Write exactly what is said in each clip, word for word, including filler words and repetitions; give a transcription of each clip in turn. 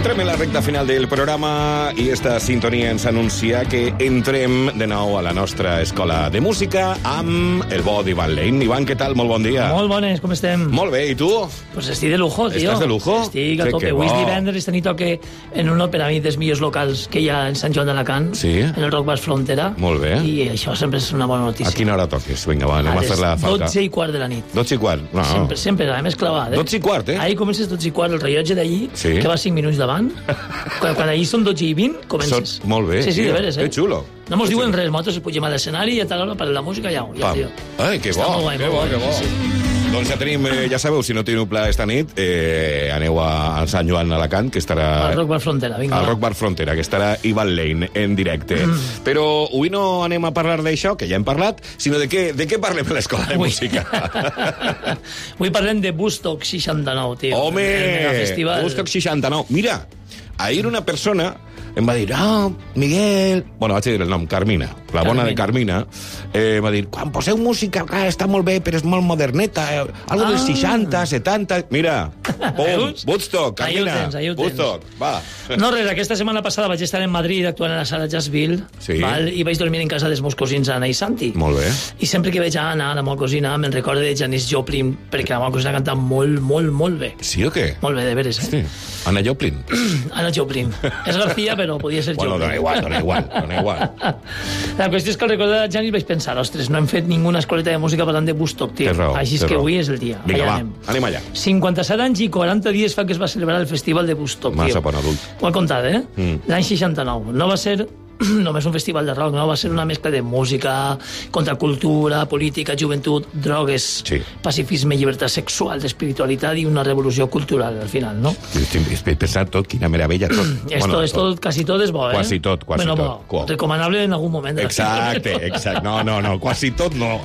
Entrem en la recta final del programa i esta sintonia ens anuncia que entrem de nou a la nostra escola de música amb el bo d'Ivan Lein. Ivan, què tal? Molt bon dia. Molt bones, com estem? Molt bé, i tu? Pues estic de lujo, tio. Estàs de lujo? Estic a Sí, tope. que Avui és bo. divendres, tenir toque en un per a mi dels millors locals que hi ha en Sant Joan d'Alacant, Sí. en el Rock Bar Frontera. Molt bé. I això sempre és una bona notícia. A quina hora toques? Vinga, va, anem a, les fer la falca. dotze i quart de la nit. dotze i quart? No, no. Sempre, sempre, a més clavat, eh? dotze i quart, eh? Ahir comences dotze i quart, el rellotge d'ahir, Sí. que va cinc minuts davant. quan, quan ahir són dotze i vint, comences. Són... Molt bé. Sí, sí, de veres, eh? Que xulo. No mos Que diuen xulo. res, nosaltres pugem a l'escenari i a tal hora per la música ja, ja Pam. tio. Ai, que bo, Està molt guai, que molt bo, guai, que bo. sí, sí. Doncs ja tenim, eh, ja sabeu, si no teniu pla esta nit, eh, aneu a, a Sant Joan d'Alacant, que estarà... Al Rock Bar Frontera, vinga. Al va. Rock Bar Frontera, que estarà Ivan Lein en directe. Mm. Però avui no anem a parlar d'això, que ja hem parlat, sinó de què, de què parlem a l'escola de Ui. música. Avui parlem de Woodstock seixanta-nou, tio. Home! El megafestival. Woodstock seixanta-nou. Mira, ahir una persona em va dir, ah, Miguel... Bueno, vaig dir el nom, Carmina, la bona Carmina. de Carmina, eh, va dir, quan poseu música, clar, està molt bé, però és molt moderneta, eh, algo Ah. dels seixanta, setanta... Mira, pum, Veus? Woodstock, Ahí ho Carmina, tens, ahí ho tens. Woodstock, va. No, res, aquesta setmana passada vaig estar en Madrid actuant a la sala Jazzville, Sí. val? I vaig dormir en casa dels meus cosins Anna i Santi. Molt bé. I sempre que veig a Anna, la meva cosina, me'n recordo de Janis Joplin, perquè la meva cosina canta molt, molt, molt bé. Sí o què? Molt bé, de veres, eh? Sí. Anna Joplin. Anna Joplin. És García, però podia ser Bueno, Joplin. dona igual, dona igual, dona igual. La qüestió és que al recordar de Janis vaig pensar, ostres, no hem fet ninguna escoleta de música parlant de Woodstock, tio. Té raó, Així és té que raó. avui és el dia. Vinga, Allà va, anem. anem allà. cinquanta-set anys i quaranta dies fa que es va celebrar el Festival de Woodstock, Massa tio. bon adult. Ho he contat, eh? Mm. L'any seixanta-nou. No va ser només un festival de rock, no? Va ser una mescla de música, contracultura, política, joventut, drogues, Sí. pacifisme, llibertat sexual, espiritualitat i una revolució cultural, al final, no? He pensat tot, quina meravella, tot. Esto, es tot, quasi tot és bo, eh? Quasi tot, quasi bueno, tot. Bo. Recomanable en algun moment. de la Exacte, exacte. No, no, no, quasi tot no.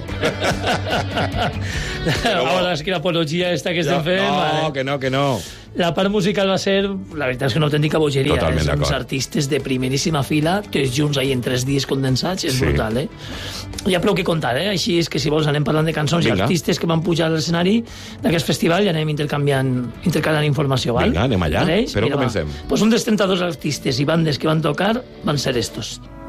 Ara és que l'apologia esta que estem No, fent... no, vale. que no, que no. La part musical va ser, la veritat és que una autèntica bogeria. Totalment eh? Uns d'acord. artistes de primeríssima fila, tots junts ahí en tres dies condensats, és Sí. brutal, eh? Hi ha prou que contar, eh? Així és que si vols anem parlant de cançons Vinga. i artistes que van pujar a l'escenari d'aquest festival i anem intercanviant, intercalant informació, val? Vinga, anem allà. Pareix? Per on Mira, va. comencem? Pues un dels trenta-dos artistes i bandes que van tocar van ser estos.